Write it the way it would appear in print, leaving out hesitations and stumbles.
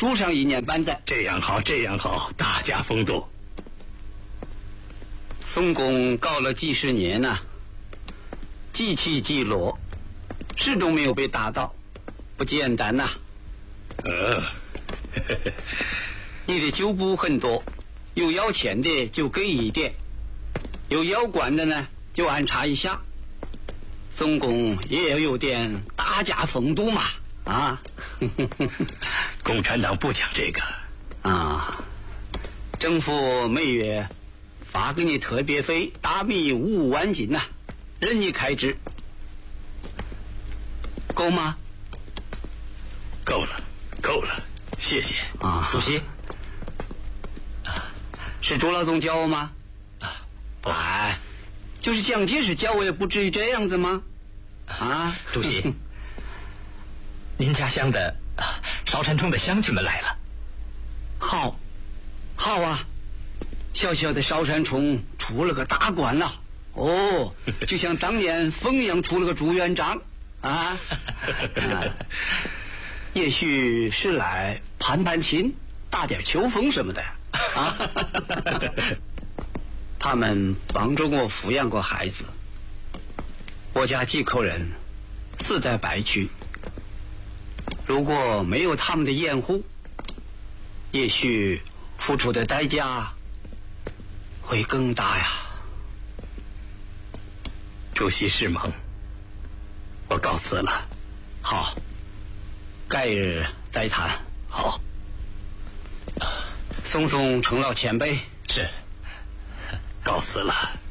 住上1年半载。 这样好，这样好，大家风度。 宋公搞了几十年呐，几起几落，始终没有被打倒，不简单呐。你的酒补很多，有要钱的就给一点，有要官的呢就安插一下。宋公也要有点大家风度嘛，啊！ 共产党不讲这个啊，政府每月发给你特别费，大米5万斤呐，任你开支，够吗？ 够了，够了，谢谢啊， 主席。 是朱老总教我吗？哎，就是蒋介石教我也不至于这样子吗？啊， 主席，您家乡的邵山冲的乡亲们来了。 好，好啊！小小的邵山冲出了个大官了，哦，就像当年凤阳出了个朱元璋啊！也许是来攀攀亲、打点秋风什么的啊。他们帮助我抚养过孩子，我家几口人死在白区。如果没有他们的掩护，也许付出的代价会更大呀。 主席事忙，我告辞了。 好，改日再谈。 好。 宋宋承劳前辈。 是。告辞了。